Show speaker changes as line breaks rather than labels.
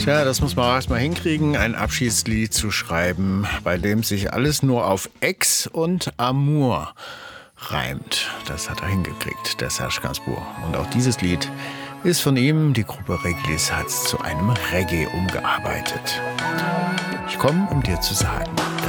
Tja, das muss man auch erstmal hinkriegen, ein Abschiedslied zu schreiben, bei dem sich alles nur auf Ex und Amour reimt. Das hat er hingekriegt, der Serge Gainsbourg. Und auch dieses Lied ist von ihm. Die Gruppe Réglisse hat es zu einem Reggae umgearbeitet. Ich komme, um dir zu sagen,